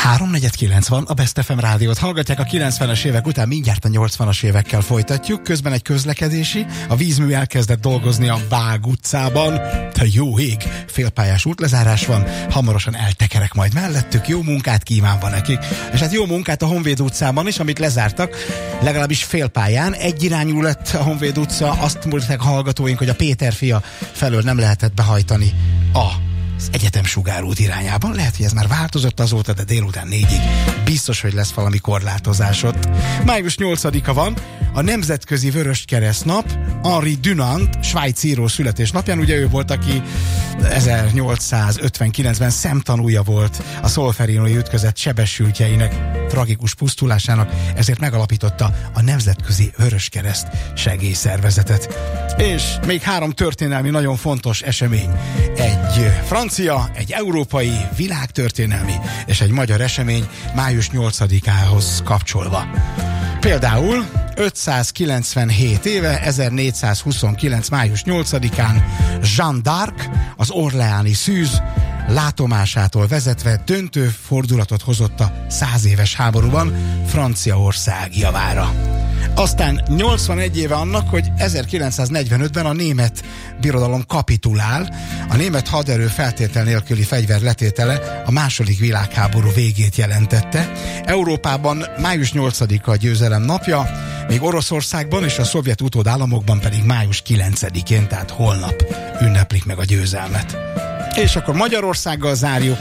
3:49 van, a Best FM rádiót hallgatják, a 90-es évek után mindjárt a 80-as évekkel folytatjuk, közben egy közlekedési, a vízmű elkezdett dolgozni a Vág utcában, te jó ég, félpályás útlezárás van, hamarosan eltekerek majd mellettük, jó munkát kívánva nekik, és hát jó munkát a Honvéd utcában is, amit lezártak, legalábbis félpályán, egyirányú lett a Honvéd utca, azt mondták a hallgatóink, hogy a Péter fia felől nem lehetett behajtani az Egyetem Sugárút irányában. Lehet, hogy ez már változott azóta, de délután 4-ig biztos, hogy lesz valami korlátozás ott. Május 8-a van, a Nemzetközi Vöröskereszt nap, Henri Dunant, svájci író születésnapján, ugye ő volt, aki 1859-ben szemtanúja volt a szolferinói ütközet sebesültjeinek tragikus pusztulásának, ezért megalapította a Nemzetközi Vöröskereszt segélyszervezetet. És még 3 történelmi nagyon fontos esemény. Egy francia, egy európai, világtörténelmi és egy magyar esemény május 8-ához kapcsolva. Például 597 éve, 1429. május 8-án Jeanne d'Arc, az orleáni szűz látomásától vezetve döntő fordulatot hozott a 100 éves háborúban Franciaország javára. Aztán 81 éve annak, hogy 1945-ben a német birodalom kapitulál, a német haderő feltétel nélküli fegyver letétele a második világháború végét jelentette. Európában május 8-a a győzelem napja, még Oroszországban és a szovjet utódállamokban pedig május 9-én, tehát holnap ünneplik meg a győzelmet. És akkor Magyarországgal zárjuk.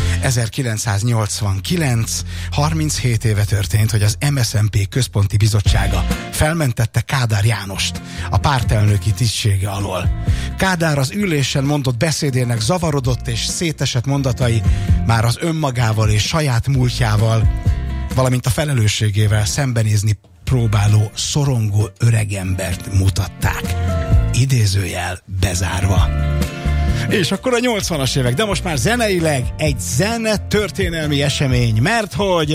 1989, 37 éve történt, hogy az MSZNP központi bizottsága felmentette Kádár Jánost a pártelnöki tisztsége alól. Kádár az ülésen mondott beszédének zavarodott és szétesett mondatai már az önmagával és saját múltjával, valamint a felelősségével szembenézni próbáló, szorongó öregembert mutatták. Idézőjel bezárva. És akkor a 80-as évek, de most már zeneileg egy zene történelmi esemény, mert hogy